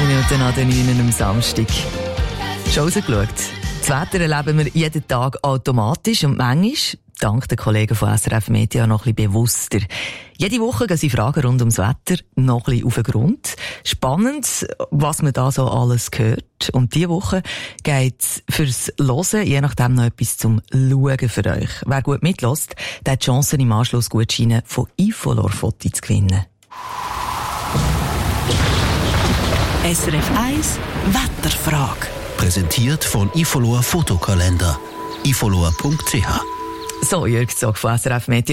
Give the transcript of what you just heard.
Minuten an den 9 am Samstag. Schon rausgeschaut. Das Wetter erleben wir jeden Tag automatisch und manchmal, dank den Kollegen von SRF Media, noch ein bisschen bewusster. Jede Woche gehen sie Fragen rund ums Wetter noch ein bisschen auf den Grund. Spannend, was man da so alles hört. Und diese Woche geht's fürs Hören, je nachdem noch etwas zum Schauen für euch. Wer gut mitlässt, der hat die Chance, im Anschluss Gutscheine von Ifolor-Fotos zu gewinnen. SRF 1 Wetterfrage. Präsentiert von Ifolor Fotokalender. ifolor.ch. So, Jörg Zog von SRF Media.